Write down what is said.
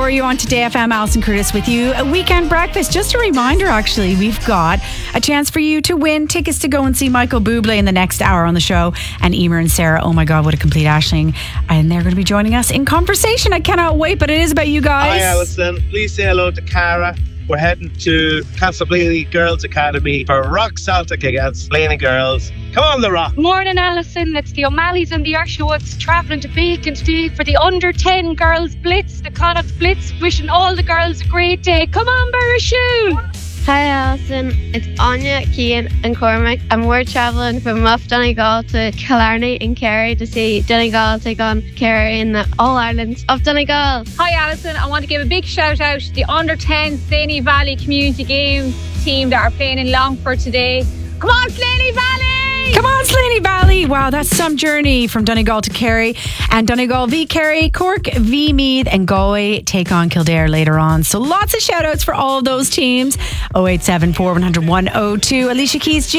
for you on Today FM. Alison Curtis with you. A weekend breakfast. Just a reminder, actually, we've got a chance for you to win tickets to go and see Michael Bublé in the next hour on the show. And Emer and Sarah, oh my God, what a complete Aisling. And they're going to be joining us in conversation. I cannot wait, but it is about you guys. Hi, Alison. Please say hello to Cara. We're heading to Castleblaney Girls Academy for Rock Celtic against Blaney Girls. Come on, the Rock. Morning, Alison. It's the O'Malleys and the Urshawoods travelling to Bacon today for the Under 10 Girls Blitz, the Connacht Blitz. Wishing all the girls a great day. Come on, Barashoon. Hi Alison, it's Anya, Cian and Cormac, and we're travelling from Muff Donegal to Killarney in Kerry to see Donegal take on Kerry in the All-Ireland of Donegal. Hi, Alison. I want to give a big shout out to the Under 10 Slaney Valley Community Games team that are playing in Longford today. Come on, Slaney Valley! Come on, Slaney Valley. Wow, that's some journey from Donegal to Kerry. And Donegal v Kerry, Cork v Meath, and Galway take on Kildare later on. So lots of shout outs for all of those teams. 0874 100 102. Alicia Keys,